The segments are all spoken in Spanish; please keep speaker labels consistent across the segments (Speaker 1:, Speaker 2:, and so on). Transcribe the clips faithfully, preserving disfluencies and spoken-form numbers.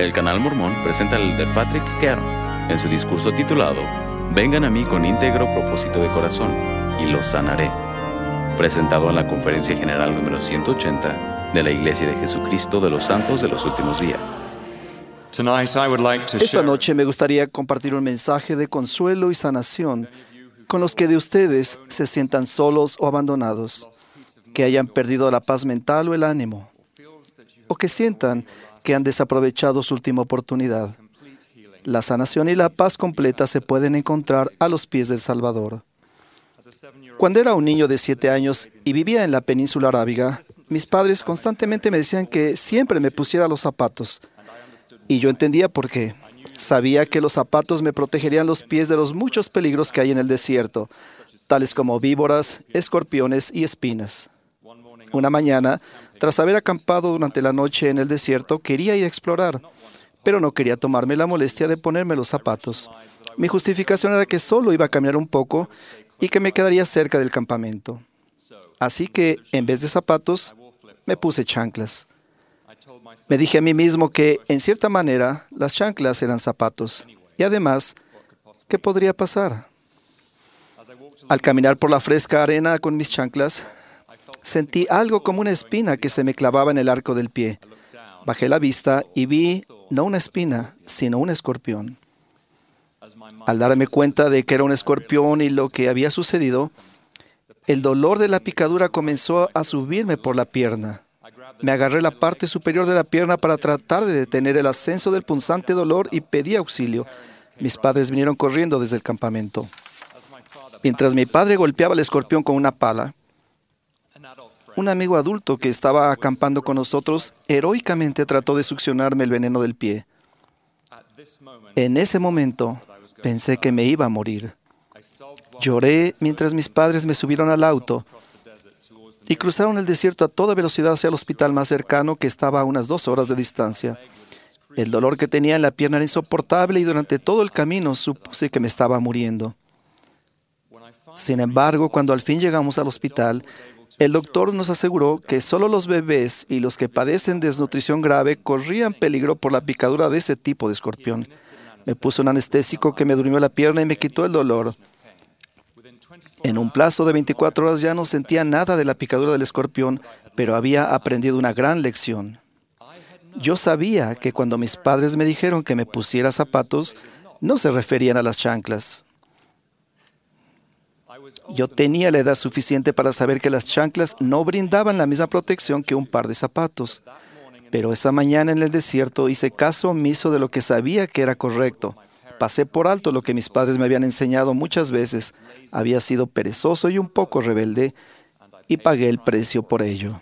Speaker 1: El Canal Mormón presenta al elder Patrick Carroll en su discurso titulado Vengan a mí con íntegro propósito de corazón y los sanaré, presentado en la Conferencia General número ciento ochenta de la Iglesia de Jesucristo de los Santos de los Últimos Días.
Speaker 2: Esta noche me gustaría compartir un mensaje de consuelo y sanación con los que de ustedes se sientan solos o abandonados, que hayan perdido la paz mental o el ánimo, o que sientan que han desaprovechado su última oportunidad. La sanación y la paz completa se pueden encontrar a los pies del Salvador. Cuando era un niño de siete años y vivía en la península arábiga, mis padres constantemente me decían que siempre me pusiera los zapatos. Y yo entendía por qué. Sabía que los zapatos me protegerían los pies de los muchos peligros que hay en el desierto, tales como víboras, escorpiones y espinas. Una mañana, tras haber acampado durante la noche en el desierto, quería ir a explorar, pero no quería tomarme la molestia de ponerme los zapatos. Mi justificación era que solo iba a caminar un poco y que me quedaría cerca del campamento. Así que, en vez de zapatos, me puse chanclas. Me dije a mí mismo que, en cierta manera, las chanclas eran zapatos. Y además, ¿qué podría pasar? Al caminar por la fresca arena con mis chanclas, sentí algo como una espina que se me clavaba en el arco del pie. Bajé la vista y vi no una espina, sino un escorpión. Al darme cuenta de que era un escorpión y lo que había sucedido, el dolor de la picadura comenzó a subirme por la pierna. Me agarré la parte superior de la pierna para tratar de detener el ascenso del punzante dolor y pedí auxilio. Mis padres vinieron corriendo desde el campamento. Mientras mi padre golpeaba al escorpión con una pala, un amigo adulto que estaba acampando con nosotros heroicamente trató de succionarme el veneno del pie. En ese momento, pensé que me iba a morir. Lloré mientras mis padres me subieron al auto y cruzaron el desierto a toda velocidad hacia el hospital más cercano, que estaba a unas dos horas de distancia. El dolor que tenía en la pierna era insoportable y durante todo el camino supuse que me estaba muriendo. Sin embargo, cuando al fin llegamos al hospital, el doctor nos aseguró que solo los bebés y los que padecen desnutrición grave corrían peligro por la picadura de ese tipo de escorpión. Me puso un anestésico que me durmió la pierna y me quitó el dolor. En un plazo de veinticuatro horas ya no sentía nada de la picadura del escorpión, pero había aprendido una gran lección. Yo sabía que cuando mis padres me dijeron que me pusiera zapatos, no se referían a las chanclas. Yo tenía la edad suficiente para saber que las chanclas no brindaban la misma protección que un par de zapatos. Pero esa mañana en el desierto hice caso omiso de lo que sabía que era correcto. Pasé por alto lo que mis padres me habían enseñado muchas veces. Había sido perezoso y un poco rebelde, y pagué el precio por ello.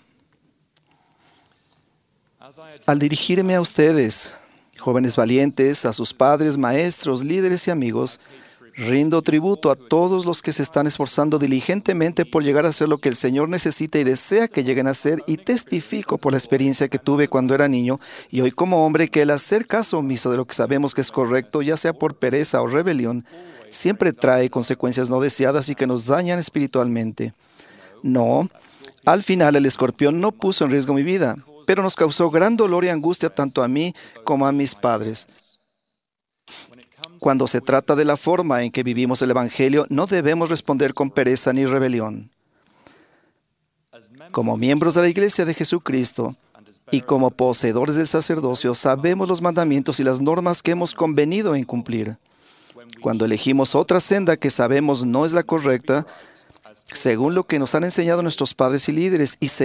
Speaker 2: Al dirigirme a ustedes, jóvenes valientes, a sus padres, maestros, líderes y amigos, rindo tributo a todos los que se están esforzando diligentemente por llegar a ser lo que el Señor necesita y desea que lleguen a ser, y testifico por la experiencia que tuve cuando era niño y hoy como hombre que el hacer caso omiso de lo que sabemos que es correcto, ya sea por pereza o rebelión, siempre trae consecuencias no deseadas y que nos dañan espiritualmente. No, al final el escorpión no puso en riesgo mi vida, pero nos causó gran dolor y angustia tanto a mí como a mis padres. Cuando se trata de la forma en que vivimos el Evangelio, no debemos responder con pereza ni rebelión. Como miembros de la Iglesia de Jesucristo y como poseedores del sacerdocio, sabemos los mandamientos y las normas que hemos convenido en cumplir. Cuando elegimos otra senda que sabemos no es la correcta, según lo que nos han enseñado nuestros padres y líderes, y